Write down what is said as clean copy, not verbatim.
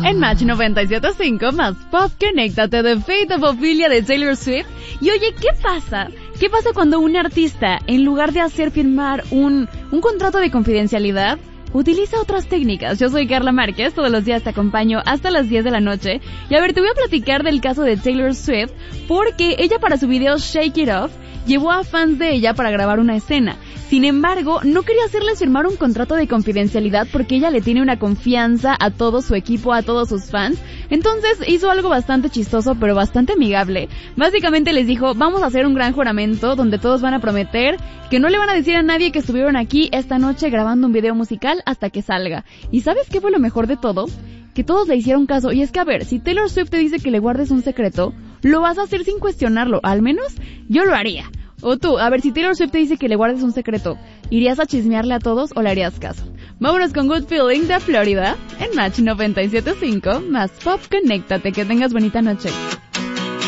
En Match 97.5, más pop, conéctate de Fate of Ophelia de Taylor Swift. Y oye, ¿qué pasa? ¿Qué pasa cuando un artista, en lugar de hacer firmar un contrato de confidencialidad, utiliza otras técnicas? Yo soy Carla Márquez, todos los días te acompaño hasta las 10 de la noche. Y a ver, te voy a platicar del caso de Taylor Swift, porque ella para su video Shake It Off, llevó a fans de ella para grabar una escena. Sin embargo, no quería hacerles firmar un contrato de confidencialidad porque ella le tiene una confianza a todo su equipo, a todos sus fans. Entonces hizo algo bastante chistoso, pero bastante amigable. Básicamente les dijo, vamos a hacer un gran juramento donde todos van a prometer que no le van a decir a nadie que estuvieron aquí esta noche grabando un video musical hasta que salga. ¿Y sabes qué fue lo mejor de todo? Que todos le hicieron caso. Y es que, a ver, si Taylor Swift te dice que le guardes un secreto, lo vas a hacer sin cuestionarlo. Al menos yo lo haría. O tú, a ver, si Taylor Swift te dice que le guardes un secreto, ¿irías a chismearle a todos o le harías caso? Vámonos con Good Feeling de Florida en Match 97.5, más pop, conéctate, que tengas bonita noche.